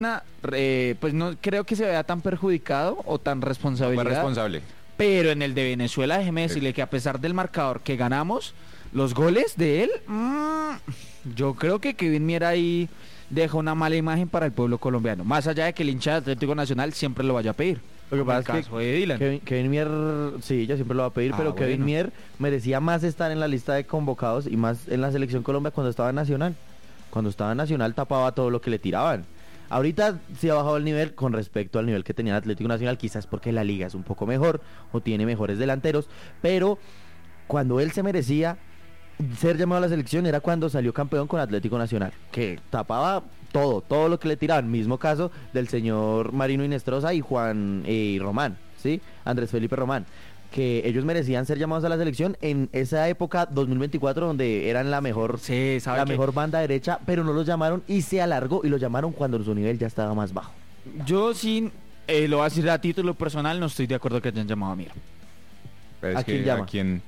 pues no creo que se vea tan perjudicado o tan Fue responsabilidad. responsable. Pero en el de Venezuela, déjeme decirle que a pesar del marcador que ganamos, los goles de él, yo creo que Kevin Mier ahí deja una mala imagen para el pueblo colombiano. Más allá de que el hincha de Atlético Nacional siempre lo vaya a pedir. Lo que Como pasa el es caso de Dylan. que Kevin Mier, sí, ella siempre lo va a pedir, pero Kevin bueno. Mier merecía más estar en la lista de convocados y más en la selección Colombia cuando estaba en Nacional. Cuando estaba en Nacional tapaba todo lo que le tiraban. Ahorita sí ha bajado el nivel con respecto al nivel que tenía el Atlético Nacional, quizás porque la liga es un poco mejor o tiene mejores delanteros, pero cuando él se merecía ser llamado a la selección era cuando salió campeón con Atlético Nacional, que tapaba todo lo que le tiraban. Mismo caso del señor Marino Inestrosa y Juan Román, ¿sí? Andrés Felipe Román, que ellos merecían ser llamados a la selección en esa época 2024 donde eran la mejor Sí, ¿sabe la qué? mejor banda derecha, pero no los llamaron y se alargó y lo llamaron cuando su nivel ya estaba más bajo. Yo sí, lo voy a decir a título personal, no estoy de acuerdo que hayan llamado a Mier. Pero ¿A es quién que llama? a quién.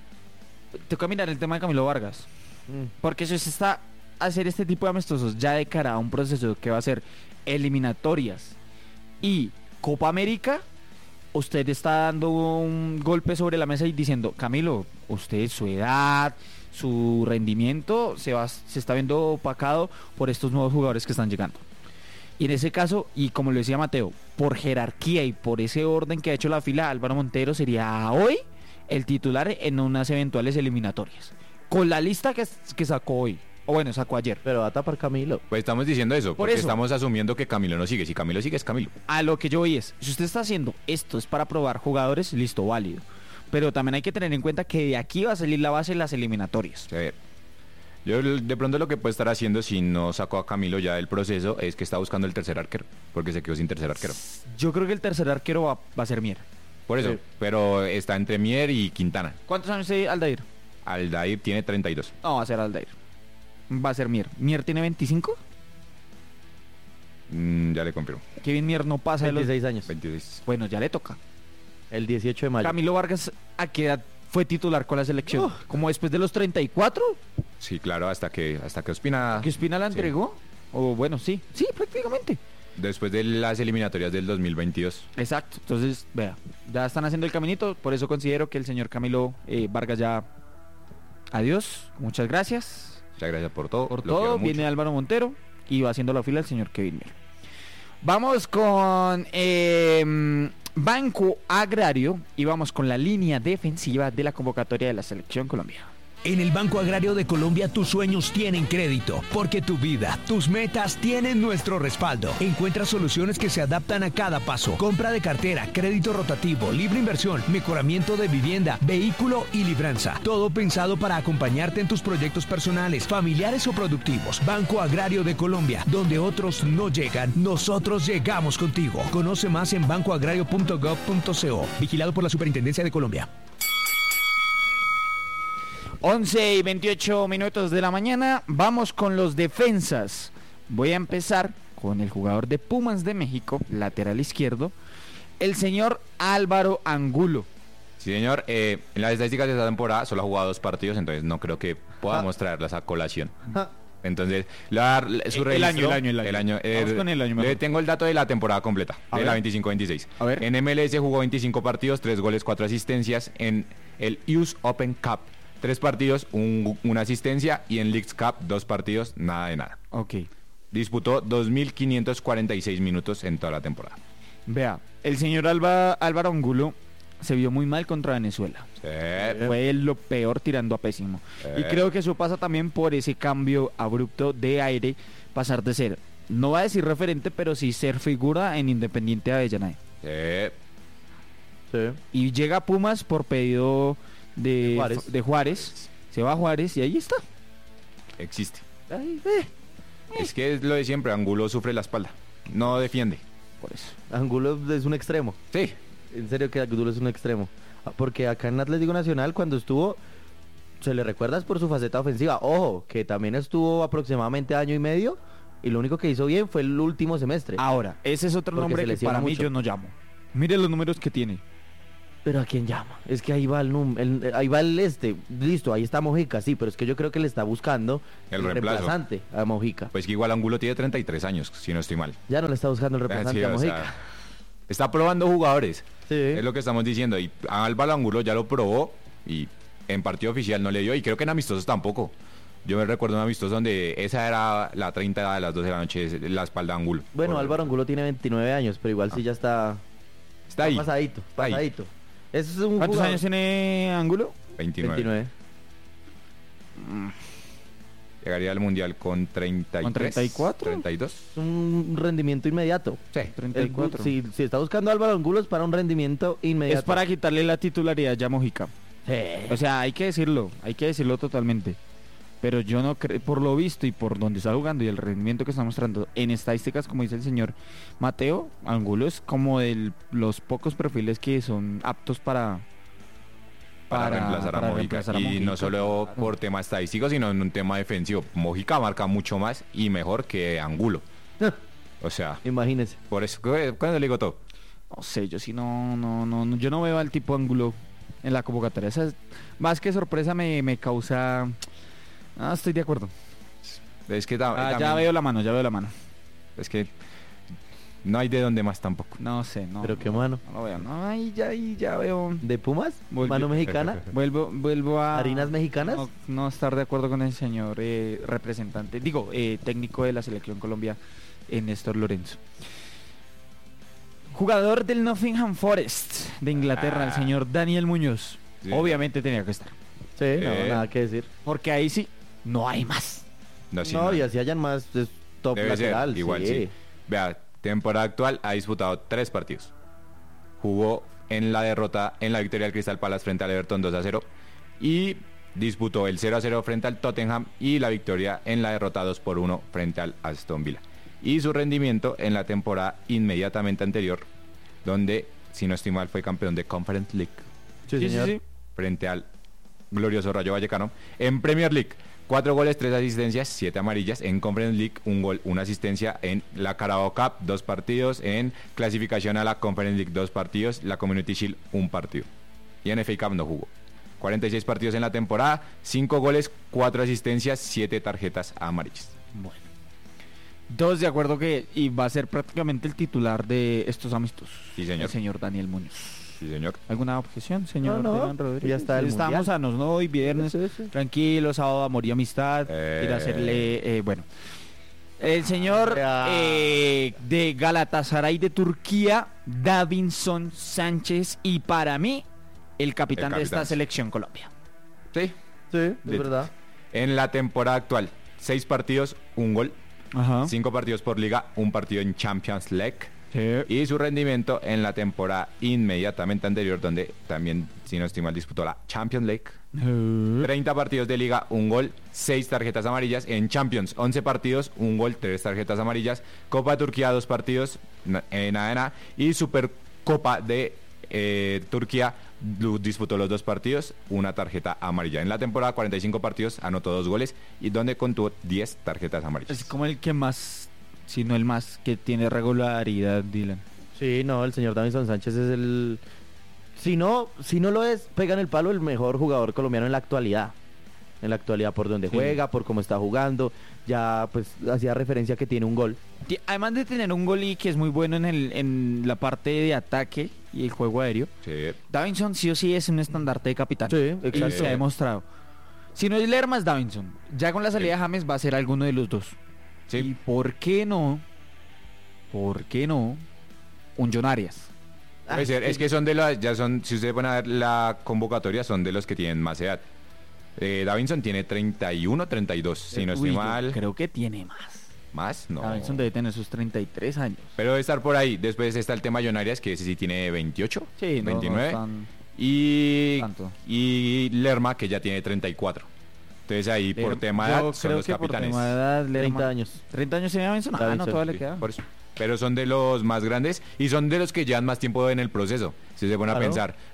Toca mirar el tema de Camilo Vargas. Porque si usted está a hacer este tipo de amistosos ya de cara a un proceso que va a ser eliminatorias y Copa América, usted está dando un golpe sobre la mesa y diciendo, Camilo, usted, su edad, su rendimiento se está viendo opacado por estos nuevos jugadores que están llegando. Y en ese caso, y como lo decía Mateo, por jerarquía y por ese orden que ha hecho la fila, Álvaro Montero sería hoy el titular en unas eventuales eliminatorias. Con la lista que sacó hoy, o bueno, sacó ayer. Pero va a tapar Camilo. Pues estamos diciendo eso, Por porque eso. estamos asumiendo que Camilo no sigue. Si Camilo sigue, es Camilo. A lo que yo voy es, si usted está haciendo esto es para probar jugadores, listo, válido. Pero también hay que tener en cuenta que de aquí va a salir la base de las eliminatorias. A ver, yo de pronto lo que puede estar haciendo si no sacó a Camilo ya del proceso es que está buscando el tercer arquero, porque se quedó sin tercer arquero. Yo creo que el tercer arquero va a ser Mier. Por eso, Sí. pero está entre Mier y Quintana. ¿Cuántos años tiene Aldair? Aldair tiene 32. No, va a ser Aldair. Va a ser Mier. ¿Mier tiene 25? Ya le confirmo. Kevin Mier no pasa de los... 26 años. 26. Bueno, ya le toca. El 18 de mayo. Camilo Vargas, ¿a qué edad fue titular con la selección? ¿Como después de los 34? Sí, claro, hasta que Ospina... ¿Que Ospina la Sí. entregó? O bueno, sí, prácticamente. Después de las eliminatorias del 2022. Exacto, entonces, vea, ya están haciendo el caminito, por eso considero que el señor Camilo Vargas ya... Adiós, muchas gracias Muchas gracias por todo. por lo quiero todo. mucho. Viene Álvaro Montero y va haciendo la fila el señor Kevin Mier. Vamos con Banco Agrario y vamos con la línea defensiva de la convocatoria de la Selección Colombia. En el Banco Agrario de Colombia tus sueños tienen crédito, porque tu vida, tus metas tienen nuestro respaldo. Encuentra soluciones que se adaptan a cada paso. Compra de cartera, crédito rotativo, libre inversión, mejoramiento de vivienda, vehículo y libranza. Todo pensado para acompañarte en tus proyectos personales, familiares o productivos. Banco Agrario de Colombia, donde otros no llegan, nosotros llegamos contigo. Conoce más en bancoagrario.gov.co. Vigilado por la Superintendencia de Colombia. 11 y 28 minutos de la mañana, vamos con los defensas. Voy a empezar con el jugador de Pumas de México, lateral izquierdo, el señor Álvaro Angulo. Sí, señor. En las estadísticas de esta temporada solo ha jugado 2 partidos, entonces no creo que podamos traerlas a colación. Entonces, le voy a dar su El registro. año. Vamos con el año mejor. Tengo el dato de la temporada completa, A de ver. la 25-26. A ver. En MLS jugó 25 partidos, 3 goles, 4 asistencias. En el US Open Cup, 3 partidos, una asistencia. Y en Leagues Cup, 2 partidos, nada de nada. Ok, Disputó 2.546 minutos en toda la temporada. vea, el señor Álvaro Angulo se vio muy mal contra Venezuela. Fue lo peor tirando a pésimo. Y creo que eso pasa también por ese cambio abrupto de aire, pasar de ser, no va a decir referente, pero sí ser figura en Independiente Avellaneda. Sí. Y llega a Pumas por pedido de Juárez. Se va a Juárez y ahí está. Existe. Ahí, Es que es lo de siempre, Angulo sufre la espalda. No defiende. por eso. Angulo es un extremo. Sí. En serio que Angulo es un extremo. Porque acá en Atlético Nacional cuando estuvo, se le recuerda por su faceta ofensiva. Ojo, que también estuvo aproximadamente año y medio y lo único que hizo bien fue el último semestre. Ahora, ese es otro Porque nombre se que lesiona para mí mucho. yo no llamo. Mire los números que tiene. Pero ¿a quién llama? Es que ahí va ahí va el listo, ahí está Mojica, sí, pero es que yo creo que le está buscando El reemplazo. reemplazante a Mojica. Pues que igual Angulo tiene 33 años, si no estoy mal. Ya no le está buscando el reemplazante Sí, a o Mojica. sea, está probando jugadores. Sí. Es lo que estamos diciendo. Y Álvaro Angulo ya lo probó y en partido oficial no le dio. Y creo que en amistosos tampoco. Yo me recuerdo un amistoso donde esa era la 30 de las 12 de la noche, la espalda de Angulo. Bueno, Álvaro Angulo tiene 29 años, pero igual sí ya está Está ahí. pasadito, Está ahí. pasadito. Es un ¿Cuántos jugador- años tiene Ángulo? 29. 29. Llegaría al Mundial con 33. ¿Con 34? 32. Es un rendimiento inmediato. Sí. 34. Si está buscando a Álvaro Angulo es para un rendimiento inmediato. Es para quitarle la titularidad ya a Mojica. O sea, hay que decirlo totalmente. Pero yo no creo, por lo visto y por donde está jugando y el rendimiento que está mostrando en estadísticas, como dice el señor Mateo, Angulo es como de los pocos perfiles que son aptos para reemplazar a Mojica. reemplazar a Y Mojica, no solo claro. por tema estadístico, sino en un tema defensivo. Mojica marca mucho más y mejor que Angulo. O sea, Imagínese. por eso, ¿cuándo le digo todo? No sé, yo sí no, yo no veo al tipo Ángulo en la convocatoria. Esa es- más que sorpresa me causa... Ah, estoy de acuerdo. Es que Ya también- veo la mano, ya veo la mano. Es que no hay de dónde más tampoco. No sé, no. Pero qué mano. No lo veo, no, ahí ya veo. ¿De Pumas? Volvió. ¿Mano mexicana? Vuelvo a... ¿Harinas mexicanas? No estar de acuerdo con el señor representante, técnico de la Selección Colombia, Néstor Lorenzo. Jugador del Nottingham Forest de Inglaterra, el señor Daniel Muñoz. Sí. Obviamente tenía que estar. Sí, no, nada que decir. Porque ahí sí, no hay más. No, sí, no, no. y así hayan más, es top Debe ser, lateral. igual sí. Vea, temporada actual ha disputado 3 partidos. Jugó en la derrota, en la victoria del Crystal Palace frente al Everton 2-0 y disputó el 0-0 frente al Tottenham y la victoria en la derrota 2-1 frente al Aston Villa. Y su rendimiento en la temporada inmediatamente anterior, donde, si no estoy mal, fue campeón de Conference League Sí, señor. frente al glorioso Rayo Vallecano. En Premier League, 4 goles, 3 asistencias, 7 amarillas. En Conference League, 1 gol, 1 asistencia. En la Carabao Cup, 2 partidos. En clasificación a la Conference League, 2 partidos. La Community Shield, 1 partido. Y en FA Cup no jugó. 46 partidos en la temporada, 5 goles, 4 asistencias, 7 tarjetas amarillas. Bueno. Todos de acuerdo que y va a ser prácticamente el titular de estos amistosos. Sí, señor. El señor Daniel Muñoz. Sí, señor. ¿Alguna objeción, señor? No, Dylan Rodríguez? ya está el Estamos Mundial. sanos, ¿no? Hoy viernes, Sí, sí. tranquilo, sábado, amor y amistad. Ir a hacerle, bueno. El señor Ya. de Galatasaray de Turquía, Davinson Sánchez, y para mí, el capitán de esta capitán. selección Colombia. Sí. Sí, es Listo. verdad. En la temporada actual, 6 partidos, 1 gol. Ajá. 5 partidos por liga, 1 partido en Champions League. Y su rendimiento en la temporada inmediatamente anterior, donde también, si no estoy mal, disputó la Champions League. 30 partidos de liga, 1 gol, 6 tarjetas amarillas. En Champions, 11 partidos, 1 gol, 3 tarjetas amarillas. Copa de Turquía, 2 partidos, nada. Y Supercopa de Turquía, disputó los 2 partidos, 1 tarjeta amarilla. En la temporada, 45 partidos, anotó 2 goles y donde contó 10 tarjetas amarillas. Es como el que más, si no el más, que tiene regularidad, Dylan. Sí, no, el señor Davinson Sánchez es el... Si no lo es, pega en el palo el mejor jugador colombiano en la actualidad. En la actualidad, por donde Sí. juega, por cómo está jugando. Ya, pues, hacía referencia que tiene un gol. Además de tener un gol y que es muy bueno en la parte de ataque y el juego aéreo, Sí. Davinson sí o sí es un estandarte de capitán. Sí, Y exacto. se ha demostrado. Si no es Lerma, es Davinson. Ya con la salida de James va a ser alguno de los dos. Sí. ¿Y por qué no? ¿Por qué no? Un John Arias. Puede ser, es que son de las, ya son, si ustedes van a ver la convocatoria, son de los que tienen más edad. Davinson tiene 31, 32, si no estoy Uy, yo mal. creo que tiene más. ¿Más? No. Davinson debe tener sus 33 años. Pero debe estar por ahí. Después está el tema John Arias, que ese sí tiene 28, Sí, no, 29. no tan- y, tanto. y Lerma, que ya tiene 34. Entonces ahí por tema de Yo edad son creo los que por capitanes. tema de edad, 30 Lerma- años. 30 años tiene Davinson. Ah, no, Davinson, todavía le Sí, queda. por eso. Pero son de los más grandes y son de los que llevan más tiempo en el proceso. Si se pone a Claro. pensar,